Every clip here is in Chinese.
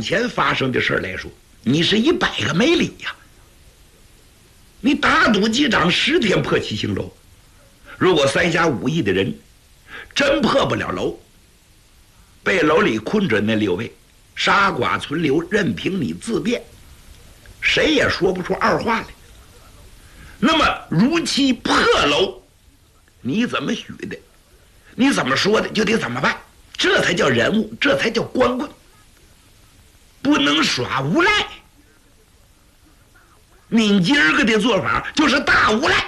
前发生的事来说，你是100个没理呀。你打赌几场10天破7星楼，如果3侠5义的人真破不了楼，被楼里困着那6位，杀剐存留，任凭你自辩，谁也说不出二话来。那么如期破楼，你怎么许的，你怎么说的就得怎么办，这才叫人物，这才叫光棍，不能耍无赖。您今儿个的做法就是大无赖，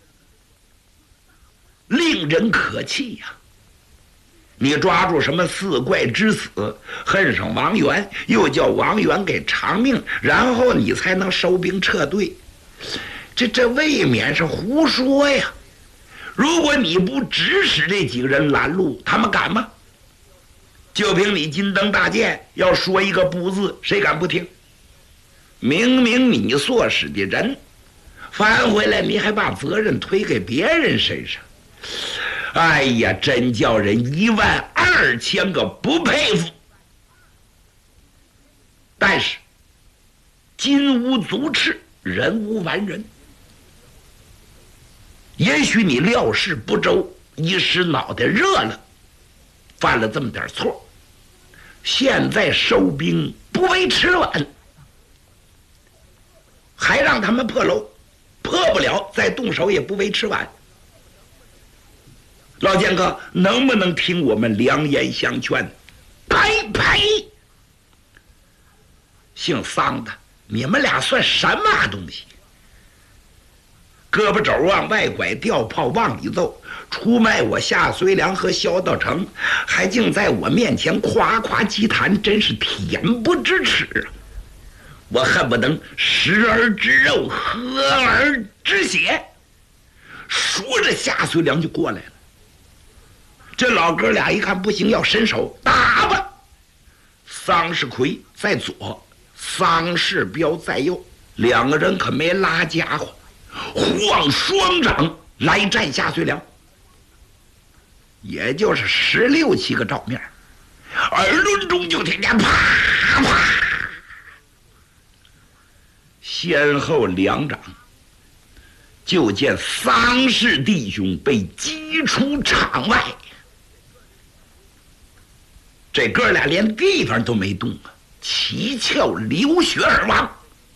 令人可气呀！你抓住什么4怪之死，恨上王元，又叫王元给偿命，然后你才能收兵撤退，这未免是胡说呀！如果你不指使这几个人拦路，他们敢吗？就凭你金灯大剑，要说一个不字，谁敢不听？明明你所使的人，返回来你还把责任推给别人身上，哎呀，真叫人12000个不佩服。但是金无足赤，人无完人。也许你料事不周，一时脑袋热了，犯了这么点错，现在收兵不为迟晚，还让他们破楼，破不了再动手也不为迟晚。老剑客，能不能听我们良言相劝？呸呸！姓桑的，你们俩算什么东西？胳膊肘往外拐，吊炮往里揍，出卖我夏遂良和萧道成，还竟在我面前夸夸其谈，真是恬不知耻啊！我恨不能食而之肉，喝而之血。说着，夏遂良就过来了。这老哥俩一看不行，要伸手打吧。桑世奎在左，桑世彪在右，两个人可没拉家伙，晃双掌来战夏遂良，也就是16、17个照面，耳轮中就听见啪啪，先后2掌，就见桑氏弟兄被击出场外。这哥俩连地方都没动啊，七窍流血而亡，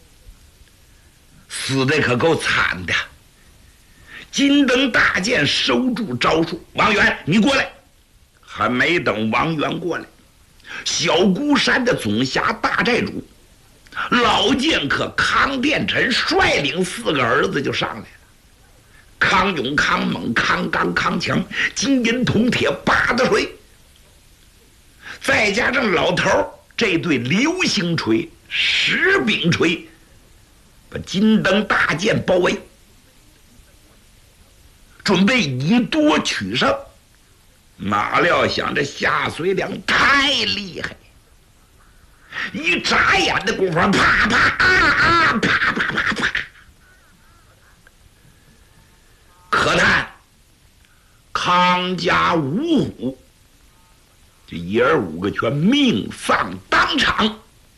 死的可够惨的。金灯大剑收住招数，王元，你过来。还没等王元过来，小孤山的总辖大寨主老剑客康殿臣率领4个儿子就上来了。康勇、康猛、康刚、康强，金银铜铁8的水，再加上老头这对流星锤、10柄锤，把金灯大剑包围，准备以多取胜。哪料想这夏遂良太厉害，一眨眼的功夫，啪啪啪啪啪啪，可叹康家5虎，这爷儿5个全命丧当场。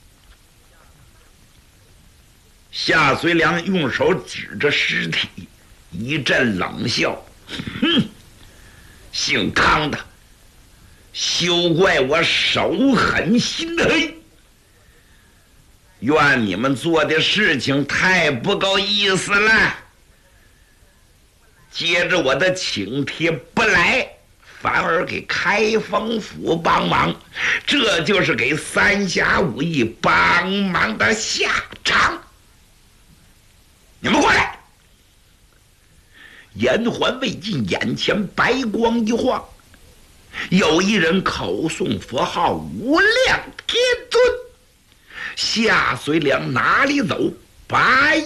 夏遂良用手指着尸体，一阵冷笑，哼，姓康的，休怪我手狠心黑，怨你们做的事情太不够意思了。接着我的请帖不来，反而给开封府帮忙，这就是给3侠5义帮忙的下场。你们过来！言还未尽，眼前白光一晃，有一人口诵佛号无量天尊。夏遂良哪里走，拔